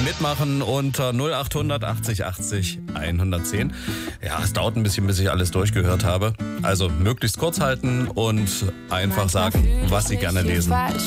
Mitmachen unter 0800 80 80 110. Ja, es dauert ein bisschen, bis ich alles durchgehört habe. Also möglichst kurz halten und einfach sagen, was Sie gerne lesen.